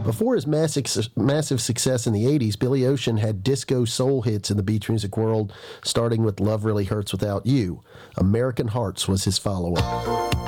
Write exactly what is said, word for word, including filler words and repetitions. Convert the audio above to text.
Before his massive, massive success in the eighties, Billy Ocean had disco soul hits in the beach music world, starting with Love Really Hurts Without You. American Hearts was his follow-up.